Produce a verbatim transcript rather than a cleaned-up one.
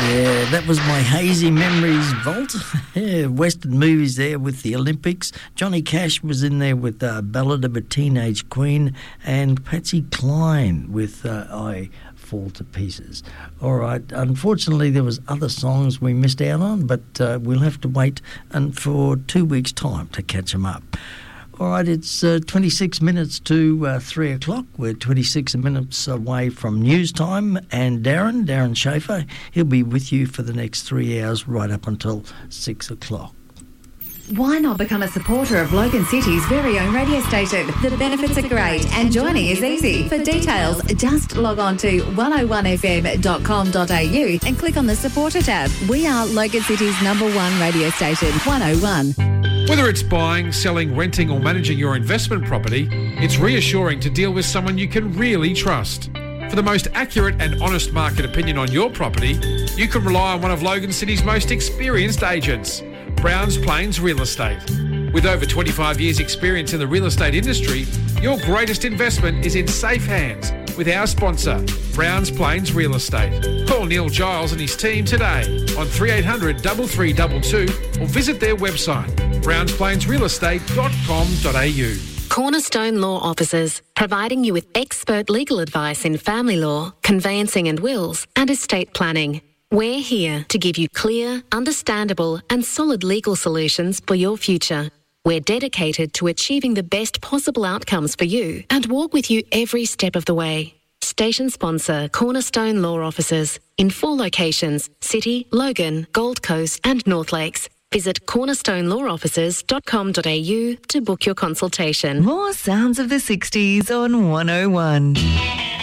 Yeah, that was my hazy memories vault. Yeah, Western movies there with the Olympics. Johnny Cash was in there with uh, Ballad of a Teenage Queen, and Patsy Cline with uh, I Fall to Pieces. All right, unfortunately there was other songs we missed out on, but uh, we'll have to wait and for two weeks' time to catch them up. All right, it's uh, twenty-six minutes to uh, three o'clock. We're twenty-six minutes away from news time, and Darren, Darren Schaefer, he'll be with you for the next three hours right up until six o'clock. Why not become a supporter of Logan City's very own radio station? The benefits are great and joining is easy. For details, just log on to one oh one f m dot com dot a u and click on the supporter tab. We are Logan City's number one radio station, one oh one. Whether it's buying, selling, renting or managing your investment property, it's reassuring to deal with someone you can really trust. For the most accurate and honest market opinion on your property, you can rely on one of Logan City's most experienced agents, Browns Plains Real Estate. With over twenty-five years experience in the real estate industry, your greatest investment is in safe hands with our sponsor, Browns Plains Real Estate. Call Neil Giles and his team today on three eight hundred, three three two two or visit their website, browns plains real estate dot com dot a u. Cornerstone Law Officers, providing you with expert legal advice in family law, conveyancing and wills, and estate planning. We're here to give you clear, understandable and solid legal solutions for your future. We're dedicated to achieving the best possible outcomes for you and walk with you every step of the way. Station sponsor Cornerstone Law Officers in four locations: City, Logan, Gold Coast and North Lakes. Visit cornerstone law officers dot com dot a u to book your consultation. More sounds of the sixties on one oh one.